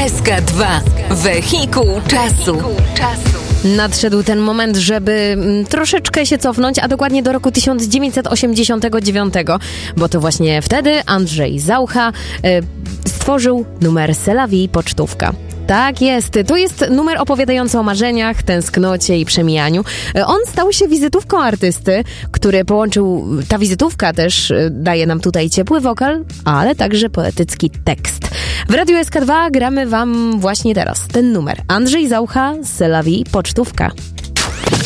SK2. Wehikuł czasu. Nadszedł ten moment, żeby troszeczkę się cofnąć, a dokładnie do roku 1989, bo to właśnie wtedy Andrzej Zaucha stworzył numer C'est la vie pocztówka. Tak jest, to jest numer opowiadający o marzeniach, tęsknocie i przemijaniu. On stał się wizytówką artysty, który połączył, ta wizytówka też daje nam tutaj ciepły wokal, ale także poetycki tekst. W Radiu SK2 gramy wam właśnie teraz ten numer. Andrzej Zaucha, C'est la vie pocztówka.